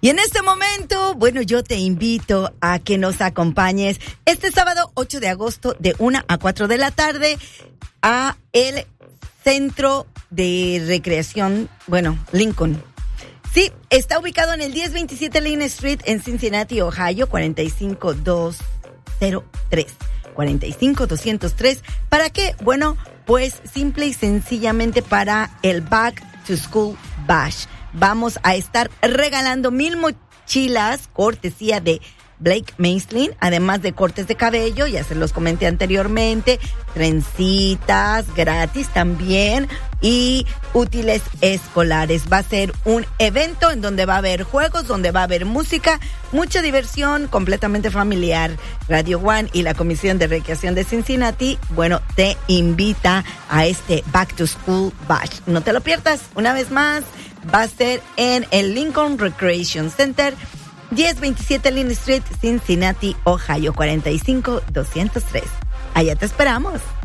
Y en este momento, bueno, yo te invito a que nos acompañes este sábado 8 de agosto de 1 a 4 de la tarde a el Centro de Recreación, Lincoln. Sí, está ubicado en el 1027 Lane Street en Cincinnati, Ohio, 45203. 45203. ¿Para qué? Bueno, pues simple y sencillamente para el Back to School Bash. Vamos a estar regalando 1000 mochilas cortesía de Blake Maislin, además de cortes de cabello, ya se los comenté anteriormente, trencitas gratis también y útiles escolares. Va a ser un evento en donde va a haber juegos, donde va a haber música, mucha diversión, completamente familiar. Radio One y la Comisión de Recreación de Cincinnati, te invita a este Back to School Bash. No te lo pierdas, una vez más, va a ser en el Lincoln Recreation Center, 1027 Lynn Street, Cincinnati, Ohio, 45203. Allá te esperamos.